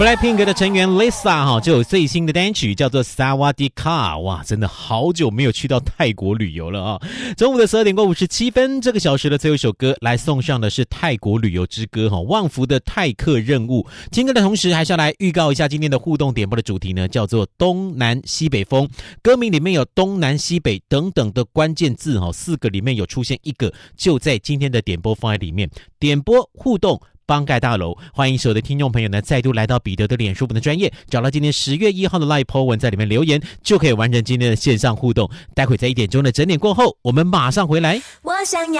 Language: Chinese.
Blackpink 的成员 Lisa 就有最新的单曲叫做 Sawadee-ka。 哇，真的好久没有去到泰国旅游了啊！中午的12点过57分，这个小时的最后一首歌来送上的是泰国旅游之歌旺福的泰客任务。听歌的同时还是要来预告一下今天的互动点播的主题呢，叫做东南西北风。歌名里面有东南西北等等的关键字4个里面有出现一个，就在今天的点播方案里面。点播互动帮盖大楼，欢迎所有的听众朋友呢再度来到彼得的脸书粉的专页，找到今天10月1号的 Live po 文，在里面留言就可以完成今天的线上互动。待会在1点钟的整点过后，我们马上回来。 我想要